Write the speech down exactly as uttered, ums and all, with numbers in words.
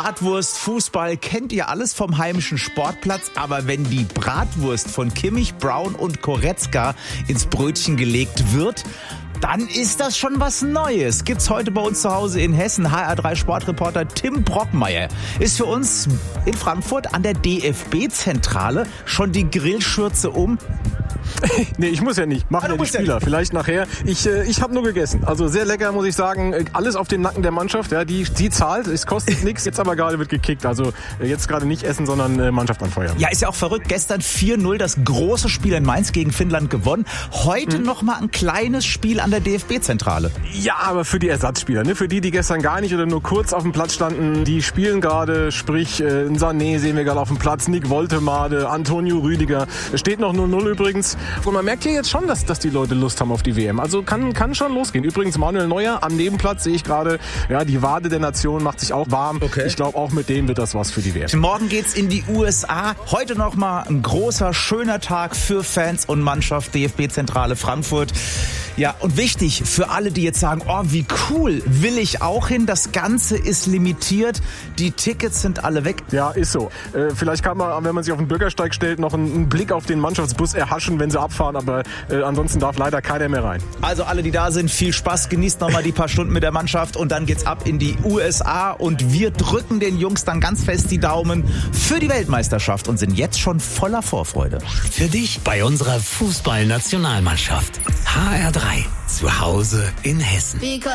Bratwurst, Fußball, kennt ihr alles vom heimischen Sportplatz. Aber wenn die Bratwurst von Kimmich, Brown und Goretzka ins Brötchen gelegt wird, dann ist das schon was Neues. Gibt's heute bei uns zu Hause in Hessen. H R drei Sportreporter Tim Brockmeier ist für uns in Frankfurt an der D F B-Zentrale. Schon die Grillschürze um? Nee, ich muss ja nicht. Machen ja die Spieler. Vielleicht nachher. Ich, äh, ich habe nur gegessen. Also sehr lecker, muss ich sagen. Alles auf dem Nacken der Mannschaft. Ja, die, die zahlt. Es kostet nichts. Jetzt aber gerade wird gekickt. Also äh, jetzt gerade nicht essen, sondern äh, Mannschaft anfeuern. Ja, ist ja auch verrückt. Gestern vier null das große Spiel in Mainz gegen Finnland gewonnen. Heute mhm. noch mal ein kleines Spiel an der D F B-Zentrale. Ja, aber für die Ersatzspieler. Ne? Für die, die gestern gar nicht oder nur kurz auf dem Platz standen. Die spielen gerade. Sprich, äh, Sané sehen wir gerade auf dem Platz. Nick Woltemade, Antonio Rüdiger. Es steht noch null null übrigens. Und man merkt hier jetzt schon, dass, dass die Leute Lust haben auf die W M. Also kann, kann schon losgehen. Übrigens Manuel Neuer am Nebenplatz sehe ich gerade. Ja, die Wade der Nation macht sich auch warm. Okay. Ich glaube, auch mit dem wird das was für die W M. Morgen geht's in die U S A. Heute noch mal ein großer, schöner Tag für Fans und Mannschaft. D F B-Zentrale Frankfurt. Ja, und wichtig für alle, die jetzt sagen, oh, wie cool, will ich auch hin. Das Ganze ist limitiert. Die Tickets sind alle weg. Ja, ist so. Äh, vielleicht kann man, wenn man sich auf den Bürgersteig stellt, noch einen, einen Blick auf den Mannschaftsbus erhaschen, wenn sie abfahren. Aber äh, ansonsten darf leider keiner mehr rein. Also alle, die da sind, viel Spaß. Genießt noch mal die paar Stunden mit der Mannschaft. Und dann geht's ab in die U S A. Und wir drücken den Jungs dann ganz fest die Daumen für die Weltmeisterschaft und sind jetzt schon voller Vorfreude. Für dich bei unserer Fußballnationalmannschaft. H R drei. Zu Hause in Hessen.